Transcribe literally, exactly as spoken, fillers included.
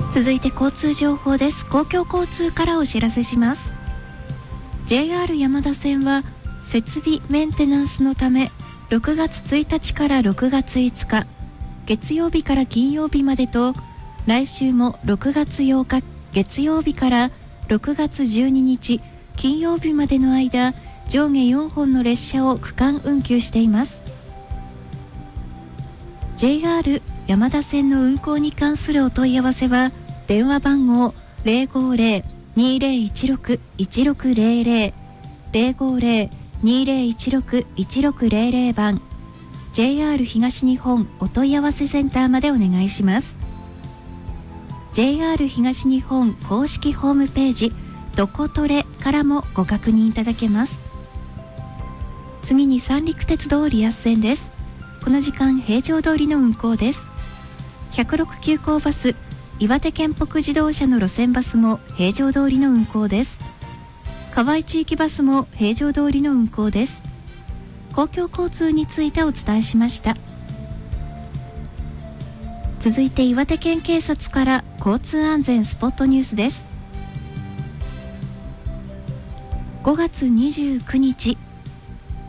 続いて交通情報です。公共交通からお知らせします。 ジェイアール 山田線は設備メンテナンスのためろくがつついたちからろくがついつか、月曜日から金曜日までと、来週もろくがつようか月曜日からろくがつじゅうににち金曜日までの間、上下よんほんの列車を区間運休しています。 ジェイアール 山田線の運行に関するお問い合わせは電話番号 ゼロごゼロ にゼロいちろく いちろくゼロゼロ ゼロごゼロ にゼロいちろく いちろくゼロゼロ 番 ジェイアール 東日本お問い合わせセンターまでお願いします。 ジェイアール 東日本公式ホームページどこトレからもご確認いただけます。次に三陸鉄道リアス線です。この時間平常通りの運行です。ひゃくろく急行バス、岩手県北自動車の路線バスも平常通りの運行です。河合地域バスも平常通りの運行です。公共交通についてお伝えしました。続いて岩手県警察から交通安全スポットニュースです。ごがつにじゅうくにち